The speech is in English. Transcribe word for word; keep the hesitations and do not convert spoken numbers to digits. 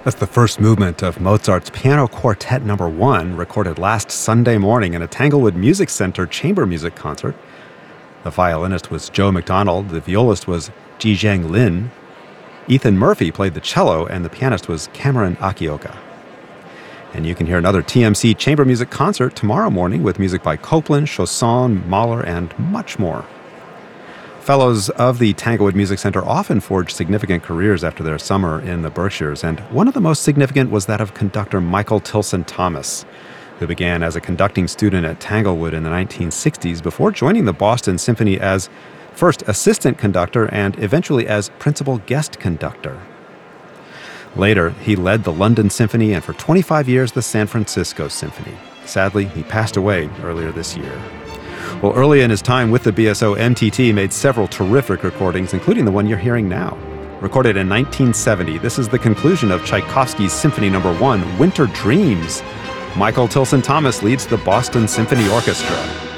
That's the first movement of Mozart's Piano Quartet Number One, recorded last Sunday morning in a Tanglewood Music Center chamber music concert. The violinist was Joe McDonald, the violist was Ji-Zheng Lin. Ethan Murphy played the cello, and the pianist was Cameron Akioka. And you can hear another T M C chamber music concert tomorrow morning with music by Copland, Chausson, Mahler, and much more. Fellows of the Tanglewood Music Center often forged significant careers after their summer in the Berkshires, and one of the most significant was that of conductor Michael Tilson Thomas, who began as a conducting student at Tanglewood in the nineteen sixties before joining the Boston Symphony as first assistant conductor and eventually as principal guest conductor. Later, he led the London Symphony and for twenty-five years the San Francisco Symphony. Sadly, he passed away earlier this year. Well, early in his time with the B S O, M T T made several terrific recordings, including the one you're hearing now. Recorded in nineteen seventy, this is the conclusion of Tchaikovsky's Symphony Number One, Winter Dreams. Michael Tilson Thomas leads the Boston Symphony Orchestra.